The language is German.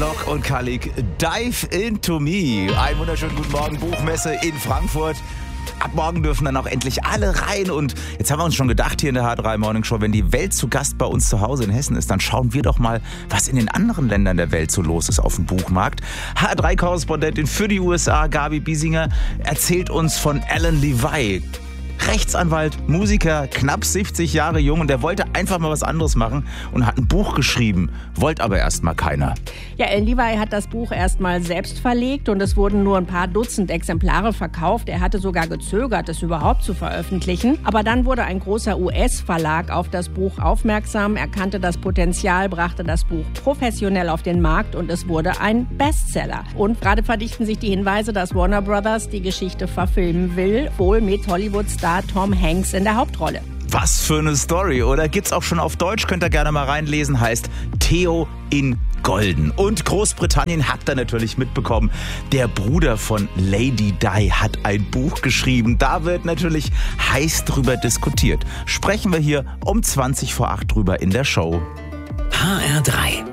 Alok und Khalik, Dive into Me. Einen wunderschönen guten Morgen, Buchmesse in Frankfurt. Ab morgen dürfen dann auch endlich alle rein. Und jetzt haben wir uns schon gedacht hier in der H3 Morning Show, wenn die Welt zu Gast bei uns zu Hause in Hessen ist, dann schauen wir doch mal, was in den anderen Ländern der Welt so los ist auf dem Buchmarkt. H3-Korrespondentin für die USA, Gabi Biesinger, erzählt uns von Alan Levy. Rechtsanwalt, Musiker, knapp 70 Jahre jung, und der wollte einfach mal was anderes machen und hat ein Buch geschrieben, wollte aber erst mal keiner. Ja, Alan Levy hat das Buch erst mal selbst verlegt und es wurden nur ein paar Dutzend Exemplare verkauft. Er hatte sogar gezögert, es überhaupt zu veröffentlichen. Aber dann wurde ein großer US-Verlag auf das Buch aufmerksam, erkannte das Potenzial, brachte das Buch professionell auf den Markt und es wurde ein Bestseller. Und gerade verdichten sich die Hinweise, dass Warner Brothers die Geschichte verfilmen will, wohl mit Hollywood-Star Tom Hanks in der Hauptrolle. Was für eine Story, oder? Gibt's auch schon auf Deutsch, könnt ihr gerne mal reinlesen, heißt Theo in Golden. Und Großbritannien habt ihr natürlich mitbekommen, der Bruder von Lady Di hat ein Buch geschrieben. Da wird natürlich heiß drüber diskutiert. Sprechen wir hier um 20 vor 8 drüber in der Show. HR3